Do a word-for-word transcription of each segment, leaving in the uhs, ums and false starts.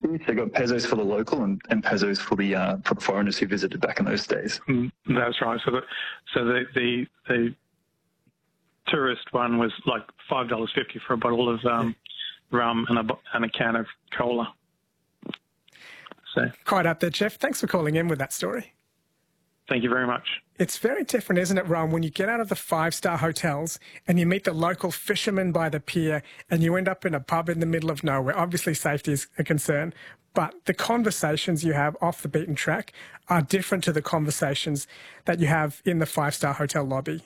They got pesos for the local and, and pesos for the uh, for the foreigners who visited back in those days. Mm, that's right. So the so the the, the tourist one was like five dollars fifty for a bottle of um, rum and a and a can of cola. So quite up there, Jeff. Thanks for calling in with that story. Thank you very much. It's very different, isn't it, Ron, when you get out of the five-star hotels and you meet the local fishermen by the pier and you end up in a pub in the middle of nowhere. Obviously, safety is a concern, but the conversations you have off the beaten track are different to the conversations that you have in the five-star hotel lobby.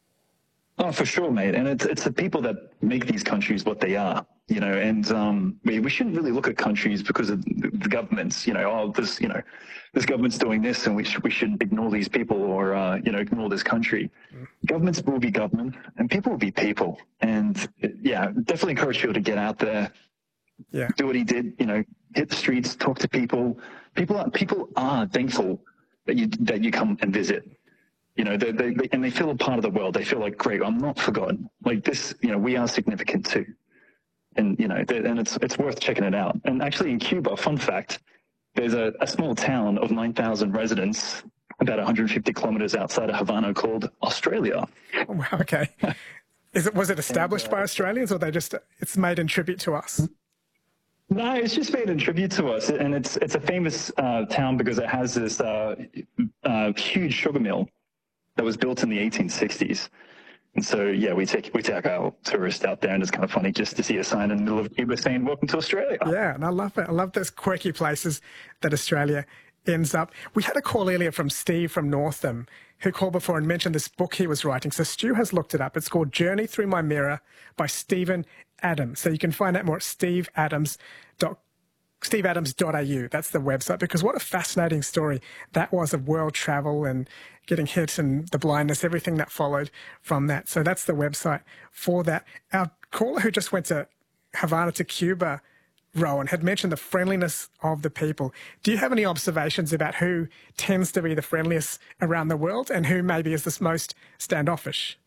Oh, for sure, mate. And it's it's the people that make these countries what they are, you know, and um, we, we shouldn't really look at countries because of the, the governments, you know, oh, this, you know, this government's doing this and we, sh- we should ignore these people or, uh, you know, ignore this country. Mm. Governments will be government and people will be people. And, yeah, definitely encourage people to get out there, yeah, do what he did, you know, hit the streets, talk to people. People are, people are thankful that you that you come and visit. You know, they, they, they, and they feel a part of the world. They feel like, great, I'm not forgotten. Like this, you know, we are significant too. And, you know, and it's it's worth checking it out. And actually in Cuba, fun fact, there's a, a small town of nine thousand residents about one hundred fifty kilometers outside of Havana called Australia. Oh, wow, okay. Is it, was it established and, uh, by Australians or they just, it's made in tribute to us? No, it's just made in tribute to us. And it's, it's a famous uh, town because it has this uh, uh, huge sugar mill that was built in the eighteen sixties. And so, yeah, we take we take our tourists out there, and it's kind of funny just to see a sign in the middle of Cuba saying, welcome to Australia. Yeah, and I love it. I love those quirky places that Australia ends up. We had a call earlier from Steve from Northam, who called before and mentioned this book he was writing. So Stu has looked it up. It's called Journey Through My Mirror by Stephen Adams. So you can find out more at steve adams dot com. steve adams dot a u. That's the website, because what a fascinating story that was of world travel and getting hit and the blindness, everything that followed from that. So that's the website for that. Our caller who just went to Havana to Cuba, Rowan, had mentioned the friendliness of the people. Do you have any observations about who tends to be the friendliest around the world and who maybe is the most standoffish?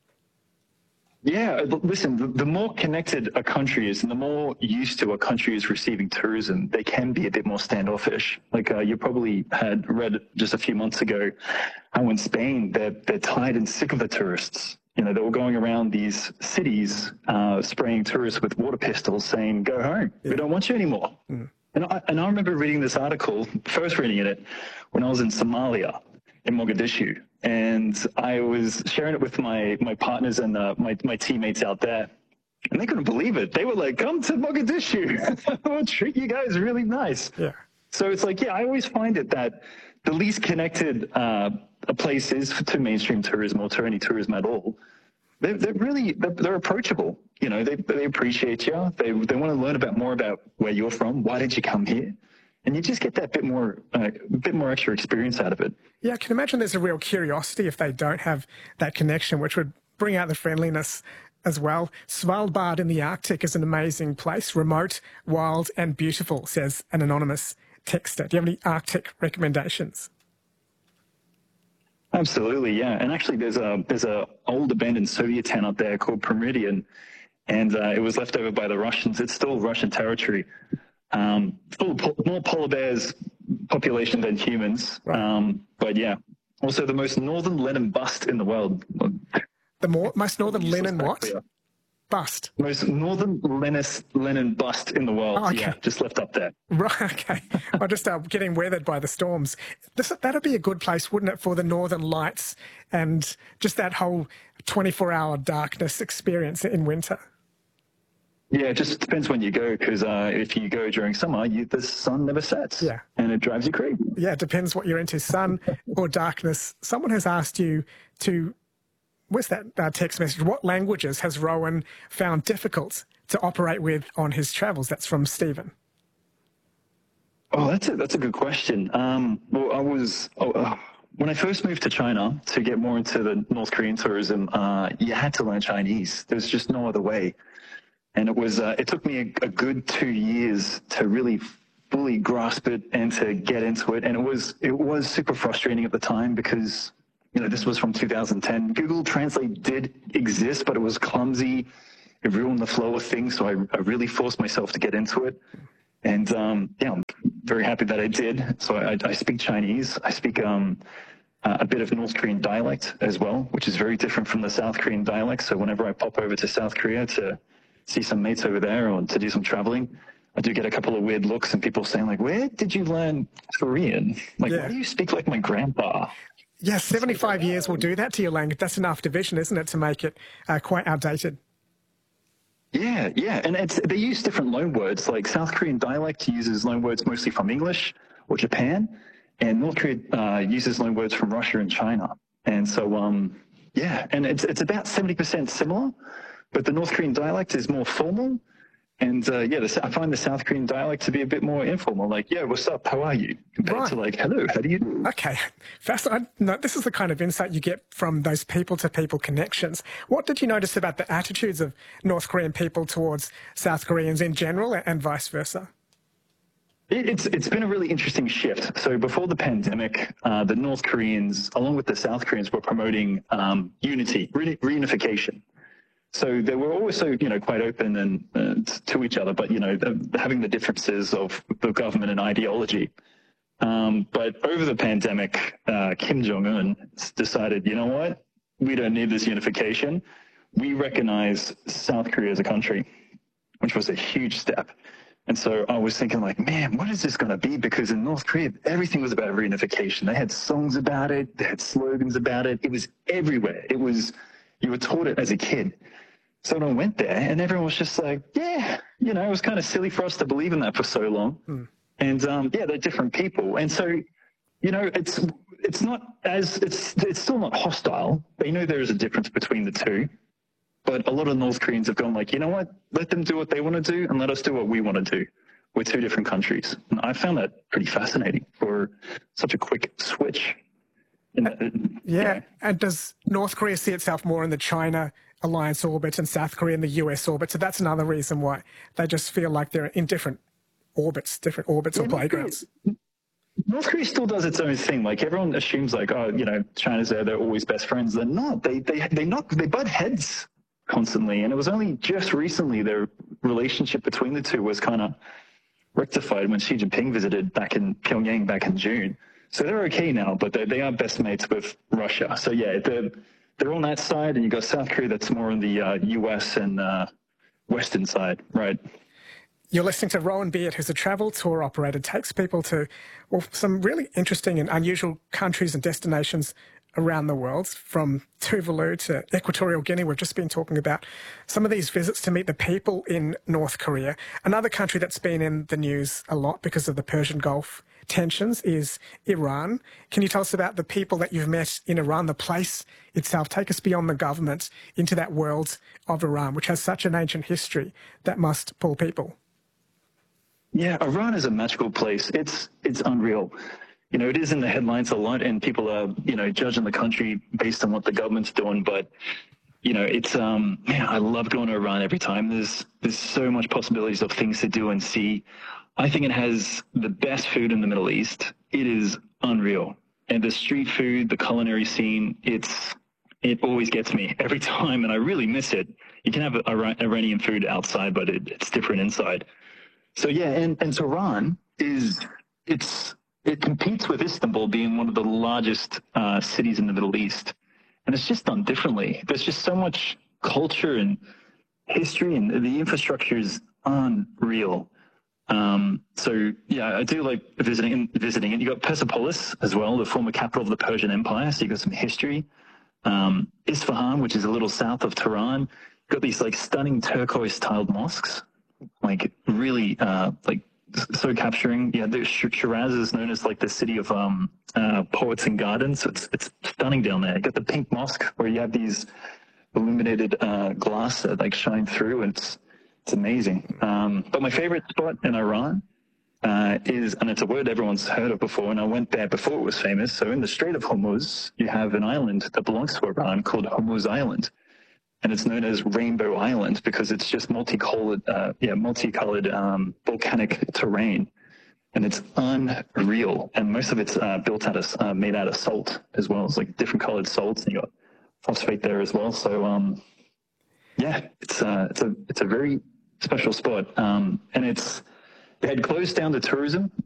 Yeah, listen, the, the more connected a country is and the more used to a country is receiving tourism, they can be a bit more standoffish. Like uh, you probably had read just a few months ago how in Spain they're, they're tired and sick of the tourists. You know, they were going around these cities uh, spraying tourists with water pistols saying, go home, yeah. We don't want you anymore. Mm. And, I, and I remember reading this article, first reading it, when I was in Somalia, in Mogadishu. And I was sharing it with my, my partners and uh, my, my teammates out there. And they couldn't believe it. They were like, come to Mogadishu. We'll treat you guys really nice. Yeah. So it's like, yeah, I always find it that the least connected uh, a place is to mainstream tourism or to any tourism at all. They're, they're really, they're, they're approachable. You know, they, they appreciate you. They, they want to learn about more about where you're from. Why did you come here? And you just get that bit more, uh, bit more extra experience out of it. Yeah, I can imagine there's a real curiosity if they don't have that connection, which would bring out the friendliness as well. Svalbard in the Arctic is an amazing place, remote, wild and beautiful, says an anonymous texter. Do you have any Arctic recommendations? Absolutely, yeah. And actually there's a there's a old abandoned Soviet town up there called Promyrian, and uh, it was left over by the Russians. It's still Russian territory. Um, full po- more polar bears population than humans. Right. Um, but yeah, also the most northern Lenin bust in the world. The more, most northern Lenin what? Bust? Most northern Lenin, Lenin bust in the world. Oh, okay. Yeah, just left up there. Right, okay. I'm just uh, getting weathered by the storms. This, that'd be a good place, wouldn't it, for the northern lights and just that whole twenty-four hour darkness experience in winter? Yeah, it just depends when you go, because uh, if you go during summer, you, the sun never sets. Yeah. And it drives you crazy. Yeah, it depends what you're into, sun or darkness. Someone has asked you to, where's that uh, text message? What languages has Rowan found difficult to operate with on his travels? That's from Stephen. Oh, that's a, that's a good question. Um, well, I was... Oh, uh, when I first moved to China to get more into the North Korean tourism, uh, you had to learn Chinese. There's just no other way. And it was, uh, it took me a, a good two years to really fully grasp it and to get into it. And it was, it was super frustrating at the time because, you know, this was from two thousand ten. Google Translate did exist, but it was clumsy. It ruined the flow of things. So I, I really forced myself to get into it. And, um, yeah, very happy that I did. So I, I speak Chinese. I speak um, uh, a bit of North Korean dialect as well, which is very different from the South Korean dialect. So whenever I pop over to South Korea to see some mates over there or to do some traveling, I do get a couple of weird looks and people saying like, where did you learn Korean? Like, Yeah. why do you speak like my grandpa? Yeah, seventy-five years will do that to your language. That's enough division, isn't it, to make it uh, quite outdated? Yeah, yeah. And it's, they use different loan words. Like South Korean dialect uses loan words mostly from English or Japan. And North Korea uh, uses loan words from Russia and China. And so, um, yeah, and it's, it's about seventy percent similar, but the North Korean dialect is more formal. And uh, yeah, the, I find the South Korean dialect to be a bit more informal, like, yeah, what's up, how are you? Compared Right. to like, hello, how do you do? Okay, fascinating. No, this is the kind of insight you get from those people-to-people connections. What did you notice about the attitudes of North Korean people towards South Koreans in general and vice versa? It, it's it's been a really interesting shift. So before the pandemic, uh, the North Koreans, along with the South Koreans, were promoting um, unity, re- reunification. So they were also, you know, quite open and uh, to each other, but, you know, having the differences of the government and ideology. Um, but over the pandemic, uh, Kim Jong-un decided, you know what, we don't need this unification. We recognize South Korea as a country, which was a huge step. And so I was thinking like, man, what is this going to be? Because in North Korea, everything was about reunification. They had songs about it. They had slogans about it. It was everywhere. It was, you were taught it as a kid. So I went there and everyone was just like, yeah, you know, it was kind of silly for us to believe in that for so long. Hmm. And um, yeah, they're different people. And so, you know, it's it's not as, it's it's still not hostile. They know there is a difference between the two. But a lot of North Koreans have gone like, you know what, let them do what they want to do and let us do what we want to do. We're two different countries. And I found that pretty fascinating for such a quick switch. In the, yeah. yeah. And does North Korea see itself more in the China alliance orbit and South Korea in the U S orbit? So that's another reason why they just feel like they're in different orbits, different orbits yeah, or playgrounds. North Korea still does its own thing. Like everyone assumes like, oh, you know, China's there, they're always best friends. They're not. They, they, they knock, they butt heads constantly. And it was only just recently their relationship between the two was kind of rectified when Xi Jinping visited back in Pyongyang back in June. So they're okay now, but they, they are best mates with Russia. So yeah, they're, they're on that side, and you got South Korea that's more on the uh, U S and uh, Western side, right? You're listening to Rowan Beard, who's a travel tour operator, takes people to well, some really interesting and unusual countries and destinations around the world, from Tuvalu to Equatorial Guinea. We've just been talking about some of these visits to meet the people in North Korea. Another country that's been in the news a lot because of the Persian Gulf tensions is Iran. Can you tell us about the people that you've met in Iran, the place itself? Take us beyond the government into that world of Iran, which has such an ancient history that must pull people. Yeah, Iran is a magical place. It's it's unreal. You know, it is in the headlines a lot, and people are, you know, judging the country based on what the government's doing. But, you know, it's, um, man, I love going to Iran every time. There's there's so much possibilities of things to do and see. I think it has the best food in the Middle East. It is unreal. And the street food, the culinary scene, it's it always gets me every time, and I really miss it. You can have Iranian food outside, but it, it's different inside. So yeah, and, and Tehran is, it's, it competes with Istanbul being one of the largest uh, cities in the Middle East. And it's just done differently. There's just so much culture and history, and the infrastructure is unreal. Um, so yeah, I do like visiting visiting it. You got Persepolis as well, the former capital of the Persian Empire. So you got some history. Um, Isfahan, which is a little south of Tehran, got these like stunning turquoise tiled mosques, like really uh, like so capturing. Yeah, the Shiraz is known as like the city of um, uh, poets and gardens. So it's it's stunning down there. You got the pink mosque where you have these illuminated uh, glass that like shine through, and it's it's amazing. Um, but my favorite spot in Iran uh, is, and it's a word everyone's heard of before, and I went there before it was famous. So in the Strait of Hormuz, you have an island that belongs to Iran called Hormuz Island. And it's known as Rainbow Island because it's just multicolored, uh, yeah, multicolored um, volcanic terrain, and it's unreal. And most of it's uh, built out of, uh, made out of salt as well. It's like different colored salts, and you got phosphate there as well. So, um, yeah, it's uh, it's a it's a very special spot, um, and it's it had closed down the tourism